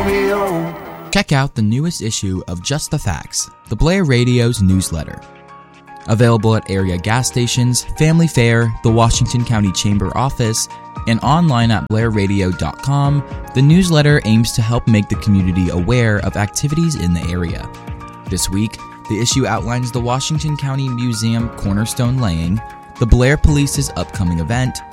Romeo. Check out the newest issue of Just the Facts, the Blair Radio's newsletter. Available at area gas stations, Family Fare, the Washington County Chamber office, and online at blairradio.com, the newsletter aims to help make the community aware of activities in the area. This week, the issue outlines the Washington County Museum cornerstone laying, the Blair Police's upcoming event,